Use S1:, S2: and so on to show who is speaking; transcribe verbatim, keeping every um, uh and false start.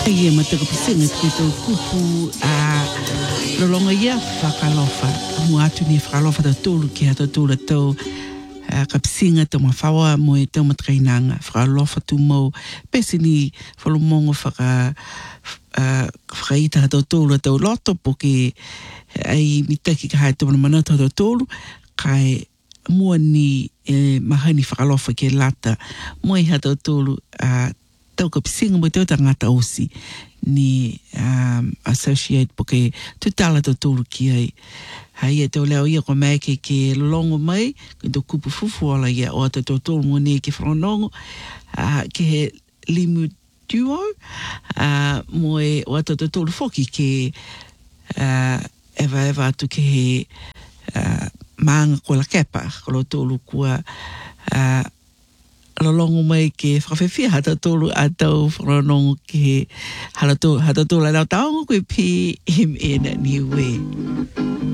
S1: Ia mataka pisinga ki tō kupu a lolonga ia whakalofa. Mua atu ni whakalofa tō tōlu ki ha tō tōla tō ka pisinga tō mawhawa mo e tō matkainanga. Whakalofa tū mau pesi ni whalomongo whaka whakaita ha tō tōla tō loto po ke ai mitaki ka hae tō manata tō tōlu kai mua ni e mahani whakalofa ke lata mo i ha tō tōlu a tau ka pisinga mo tau tangata osi ni um, associate poke tutala tau tōru ki ai. Hai e tau leo ia ko mai ke ke longo mai, ke tau kupu fufu ala ia o tau tōru mo ne ke whanongo, uh, ke he limu duo, uh, mo e o tau tōru foki ke uh, ewa ewa atu ke he uh, maanga ko la kepa, ko lo tōru kua uh, lolongo mai ke whakawhewhia hata tōru a tau whanongo ke hata tōru la tau taongo koe pi im ena ni we.